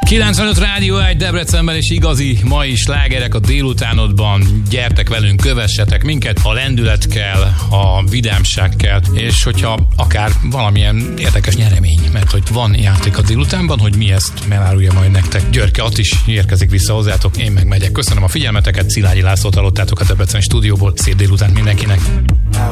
95 Rádió 1 Debrecenben, és igazi mai slágerek a délutánodban. Gyertek velünk, kövessetek minket, ha lendület kell, ha vidámság kell, és hogyha akár valamilyen érdekes nyeremény, mert hogy van játék a délutánban, hogy mi ezt elárulja majd nektek. Györke Att is érkezik vissza hozzátok, én meg megyek. Köszönöm a figyelmeteket, Szilágyi Lászlót hallottátok a Debrecen stúdióból. Szép délután mindenkinek!